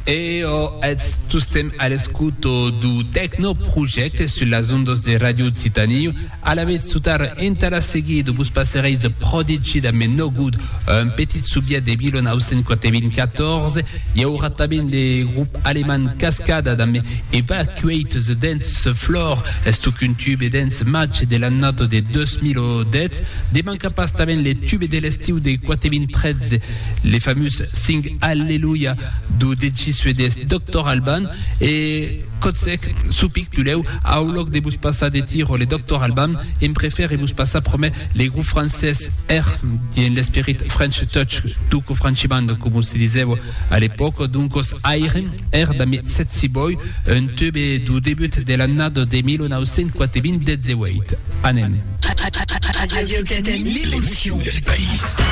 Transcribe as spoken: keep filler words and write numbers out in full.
E oh, tu stem all'ascolto du Techno Project sulla ondas de Radio Occitania. Alla vez tutar entara seguido bus passereis Prodigy da men no good un petit subia de mille neuf cent quatre-vingt-quatorze. Il y aura tambien le groupe allemand Cascada da me Evacuate the Dance Floor. Est qu'un tube dance match de l'annato de deux mille dix. De manca pas tambien les tubes de l'estiu de quatre-vingt-treize. Les fameux Sing Alleluia du D J suédois docteur Alban et Kotsek Supik Tuleu a au log de bus passa de tiro le docteur Alban et me préfère et bus passa promet les groupes français R qui est l'esprit French Touch tout co Frenchman comme se disait à l'époque donc os Iron R da me Sexy Boy un tube du début de l'année de mille neuf cent quatre-vingt-dix-huit Anem Radio Occitanie, l'émotion du pays.